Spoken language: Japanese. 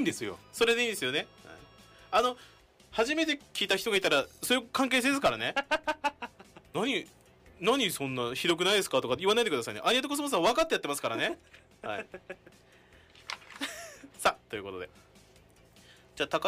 ですよ。 それでいいんですよね。はい、初めて聞いた人がいたらそういう関係性ですからね。何そんなひどくないですかとか言わないでくださいね。アニエトコスモさん分かってやってますからね。はい。さあということで、じゃあ